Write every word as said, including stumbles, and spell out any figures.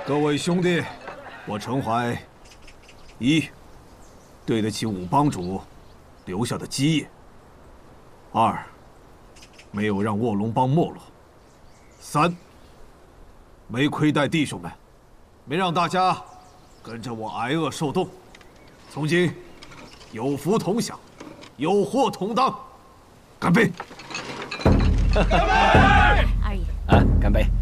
各位兄弟，我陈怀，一，对得起武帮主留下的基业；二，没有让卧龙帮没落；三，没亏待弟兄们，没让大家跟着我挨饿受冻。从今有福同享，有祸同当。干杯！ 干杯！阿姨啊， 干杯！